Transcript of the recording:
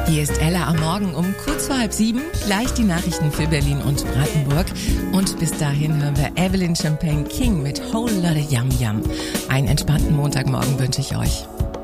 Hier ist Ella am Morgen um kurz vor 6:30. Gleich die Nachrichten für Berlin und Brandenburg. Und bis dahin hören wir Evelyn Champagne King mit Whole Lotta Yum Yum. Einen entspannten Montagmorgen wünsche ich euch.